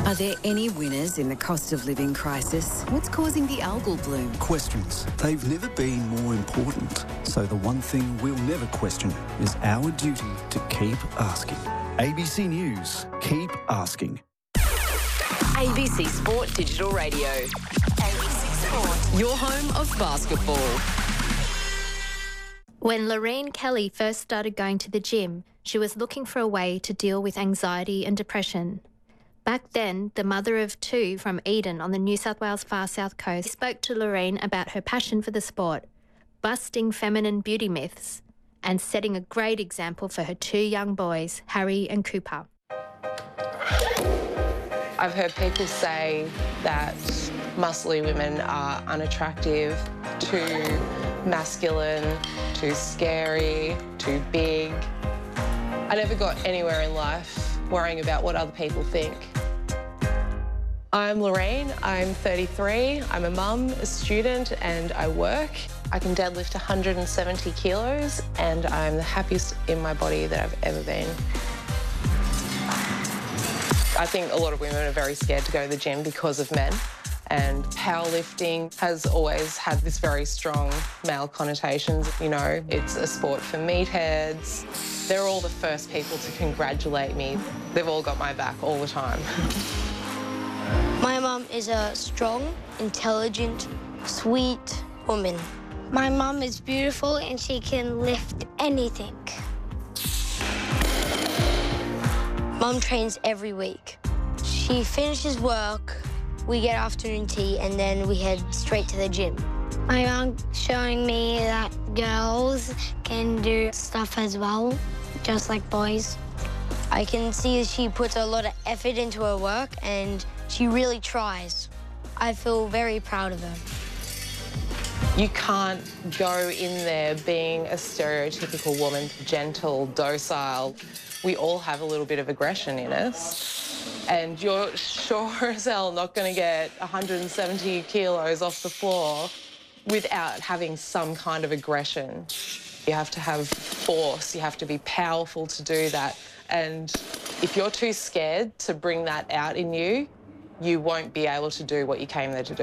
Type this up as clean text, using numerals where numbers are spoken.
Are there any winners in the cost of living crisis? What's causing the algal bloom? Questions. They've never been more important. So the one thing we'll never question is our duty to keep asking. ABC News. Keep asking. ABC Sport Digital Radio. ABC Sport. Your home of basketball. When Lorraine Kelly first started going to the gym, she was looking for a way to deal with anxiety and depression. Back then, the mother of two from Eden on the New South Wales far south coast spoke to Lorraine about her passion for the sport, busting feminine beauty myths, and setting a great example for her two young boys, Harry and Cooper. I've heard people say that muscly women are unattractive, too masculine, too scary, too big. I never got anywhere in life worrying about what other people think. I'm Lorraine, I'm 33, I'm a mum, a student, and I work. I can deadlift 170 kilos, and I'm the happiest in my body that I've ever been. I think a lot of women are very scared to go to the gym because of men, and powerlifting has always had this very strong male connotations. You know, it's a sport for meatheads. They're all the first people to congratulate me. They've all got my back all the time. My mum is a strong, intelligent, sweet woman. My mum is beautiful and she can lift anything. Mum trains every week. She finishes work, we get afternoon tea, and then we head straight to the gym. My mum's showing me that girls can do stuff as well, just like boys. I can see she puts a lot of effort into her work and she really tries. I feel very proud of her. You can't go in there being a stereotypical woman, gentle, docile. We all have a little bit of aggression in us, and you're sure as hell not going to get 170 kilos off the floor without having some kind of aggression. You have to have force, you have to be powerful to do that, and if you're too scared to bring that out in you, you won't be able to do what you came there to do.